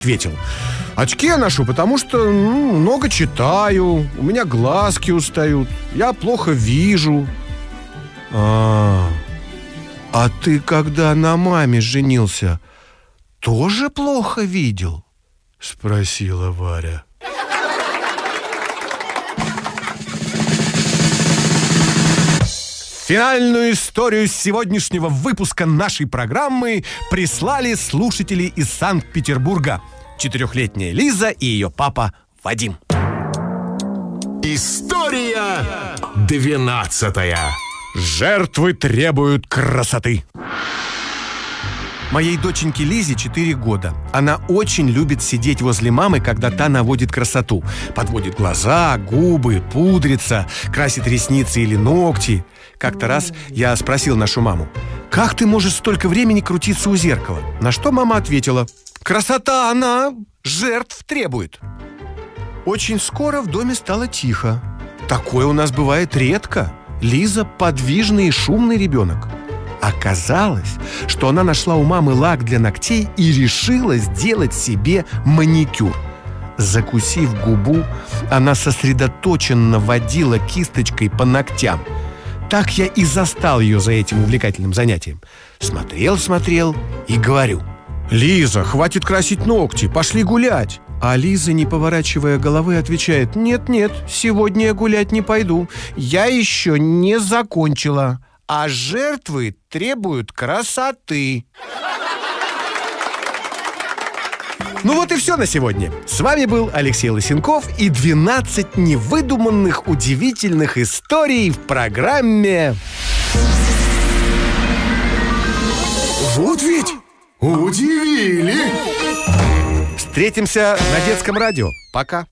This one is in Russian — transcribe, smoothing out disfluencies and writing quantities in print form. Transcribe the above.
ответил: очки я ношу, потому что много читаю, у меня глазки устают, я плохо вижу. А ты когда на маме женился, тоже плохо видел? Спросила Варя. Финальную историю сегодняшнего выпуска нашей программы прислали слушатели из Санкт-Петербурга. 4-летняя Лиза и ее папа Вадим. История 12. Жертвы требуют красоты. Моей доченьке Лизе 4 года. Она очень любит сидеть возле мамы, когда та наводит красоту. Подводит глаза, губы, пудрится, красит ресницы или ногти. Как-то раз я спросил нашу маму: как ты можешь столько времени крутиться у зеркала? На что мама ответила: красота, она жертв требует. Очень скоро в доме стало тихо. Такое у нас бывает редко. Лиза подвижный и шумный ребенок. Оказалось, что она нашла у мамы лак для ногтей и решила сделать себе маникюр. Закусив губу, она сосредоточенно водила кисточкой по ногтям. Так я и застал ее за этим увлекательным занятием. Смотрел и говорю: Лиза, хватит красить ногти, пошли гулять. А Лиза, не поворачивая головы, отвечает: нет, сегодня я гулять не пойду, я еще не закончила. А жертвы требуют красоты. Ну вот и все на сегодня. С вами был Алексей Лысенков и 12 невыдуманных удивительных историй в программе Вот ведь удивили! Встретимся на детском радио. Пока.